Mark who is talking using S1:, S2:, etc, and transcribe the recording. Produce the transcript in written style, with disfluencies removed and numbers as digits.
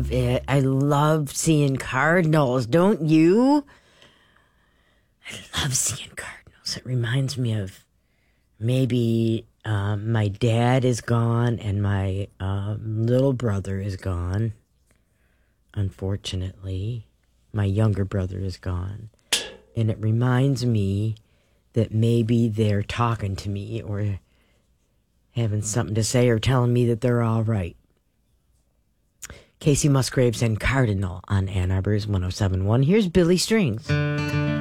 S1: love it. I love seeing cardinals, don't you? I love seeing cardinals. It reminds me of maybe my dad is gone and my little brother is gone. Unfortunately, my younger brother is gone. And it reminds me that maybe they're talking to me or having something to say or telling me that they're all right. Casey Musgraves and Cardinal on Ann Arbor's 107.1. Here's Billy Strings.